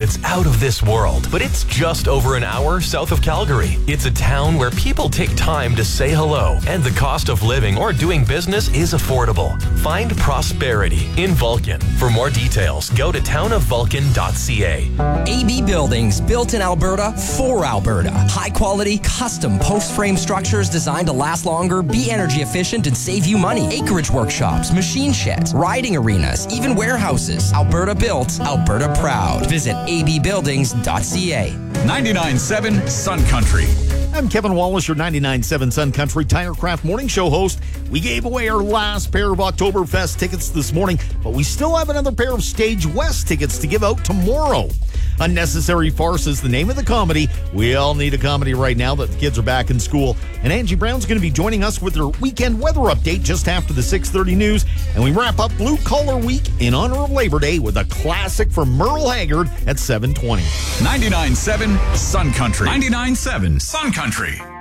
that's out of this world, but it's just over an hour south of Calgary. It's a town where people take time to say hello, and the cost of living or doing business is affordable. Find prosperity in Vulcan. For more details, go to townofvulcan.ca. AB Buildings, built in Alberta for Alberta. High quality, custom post frame structures designed to last longer, be energy efficient, and save you money. Acreage workshops, machine sheds, riding arenas, even warehouses. Alberta built, Alberta proud. Visit abbuildings.ca. 99.7 Sun Country. I'm Kevin Wallace, your 99.7 Sun Country Tirecraft Morning Show host. We gave away our last pair of Oktoberfest tickets this morning, but we still have another pair of Stage West tickets to give out tomorrow. Unnecessary Farce is the name of the comedy. We all need a comedy right now that the kids are back in school. And Angie Brown's going to be joining us with her weekend weather update just after the 6:30 news. And we wrap up Blue Collar Week in honor of Labor Day with a classic from Merle Haggard at 7:20. 99.7 Sun Country. 99.7 Sun Country.